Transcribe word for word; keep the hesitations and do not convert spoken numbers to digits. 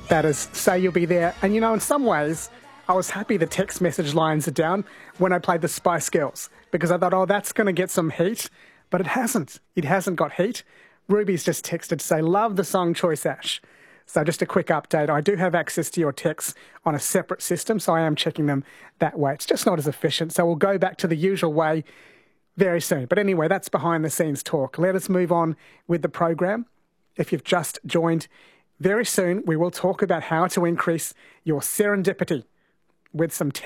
That is, say you'll be there. And, you know, in some ways, I was happy the text message lines are down when I played the Spice Girls because I thought, oh, that's going to get some heat. But it hasn't. It hasn't got heat. Ruby's just texted to say, love the song choice, Ash. So just a quick update. I do have access to your texts on a separate system, so I am checking them that way. It's just not as efficient. So we'll go back to the usual way very soon. But anyway, that's behind the scenes talk. Let us move on with the program. If you've just joined, very soon we will talk about how to increase your serendipity with some